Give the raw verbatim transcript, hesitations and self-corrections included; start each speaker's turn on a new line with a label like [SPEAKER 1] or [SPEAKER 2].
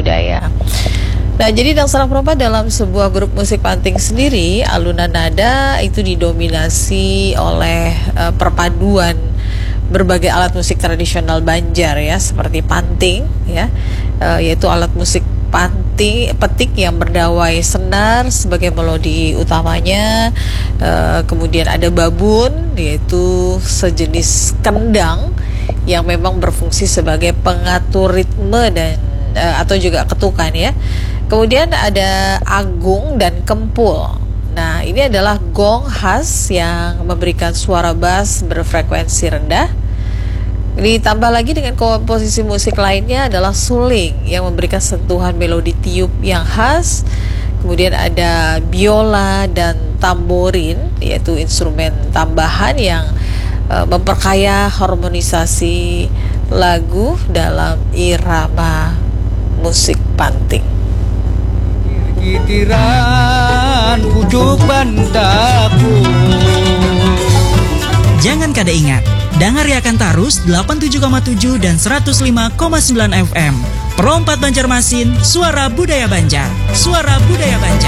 [SPEAKER 1] budaya. Nah, jadi Dangsang Perompak dalam sebuah grup musik panting sendiri, alunan nada itu didominasi oleh uh, perpaduan berbagai alat musik tradisional Banjar ya, seperti panting ya, uh, yaitu alat musik panting petik yang berdawai senar sebagai melodi utamanya. Uh, kemudian ada babun, yaitu sejenis kendang yang memang berfungsi sebagai pengatur ritme dan uh, atau juga ketukan ya. Kemudian ada agung dan kempul. Nah, ini adalah gong khas yang memberikan suara bass berfrekuensi rendah. Ditambah lagi dengan komposisi musik lainnya adalah suling yang memberikan sentuhan melodi tiup yang khas. Kemudian ada biola dan tamborin, yaitu instrumen tambahan yang uh, memperkaya harmonisasi lagu dalam irama musik panting.
[SPEAKER 2] Kitiran pucuk bandaku.
[SPEAKER 3] Jangan kada ingat, dangariakan tarus delapan puluh tujuh koma tujuh dan seratus lima koma sembilan F M. Perompak Banjarmasin, suara budaya Banjar, suara budaya Banjar.